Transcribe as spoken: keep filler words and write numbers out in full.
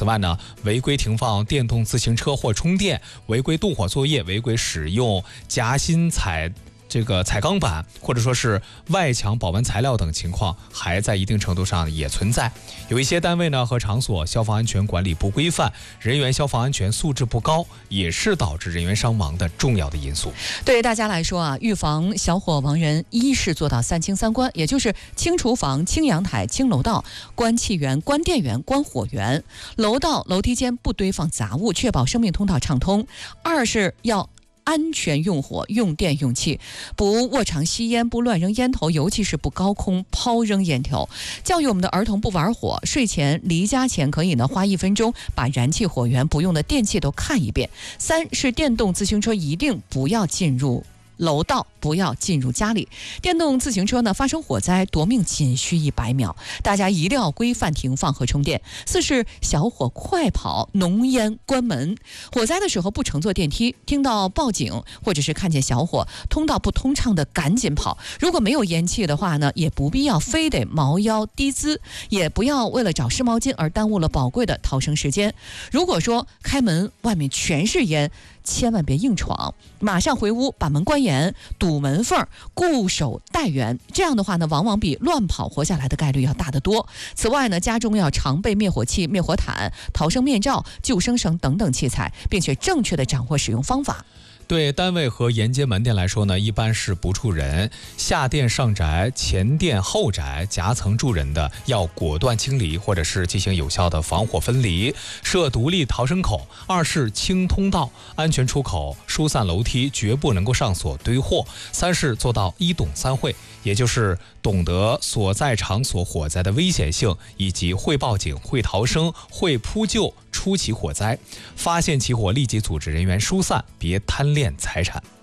此外呢，违规停放电动自行车或充电，违规动火作业，违规使用夹心踩这个彩钢板或者说是外墙保温材料等情况，还在一定程度上也存在。有一些单位呢和场所消防安全管理不规范，人员消防安全素质不高，也是导致人员伤亡的重要的因素。 对于大家来说啊，预防小火亡人，一是做到三清三关，也就是清厨房、清阳台、清楼道，关气源、关电源、关火源，楼道、楼梯间不堆放杂物，确保生命通道畅通。二是要安全用火、用电、用气，不卧床吸烟，不乱扔烟头，尤其是不高空抛扔烟头。教育我们的儿童不玩火，睡前离家前可以呢花一分钟把燃气、火源、不用的电器都看一遍。三是电动自行车一定不要进入楼道，不要进入家里。电动自行车呢发生火灾夺命仅需一百秒，大家一定要规范停放和充电。四是小火快跑，浓烟关门。火灾的时候不乘坐电梯，听到报警或者是看见小火通道不通畅的赶紧跑。如果没有烟气的话呢，也不必要非得猫腰低姿，也不要为了找湿毛巾而耽误了宝贵的逃生时间。如果说开门外面全是烟，千万别硬闯，马上回屋把门关严，堵门缝，固守待援。这样的话呢，往往比乱跑活下来的概率要大得多。此外呢，家中要常备灭火器、灭火毯、逃生面罩、救生绳等等器材，并且正确的掌握使用方法。 对单位和沿街门店来说呢，一般是不住人，下店上宅、前店后宅夹层住人的要果断清理，或者是进行有效的防火分离，设独立逃生口。二是清通道、安全出口、疏散楼梯，绝不能够上锁堆货。三是做到一懂三会，也就是懂得所在场所火灾的危险性，以及会报警、会逃生、会扑救初起火灾，发现起火立即组织人员疏散，别贪恋财产。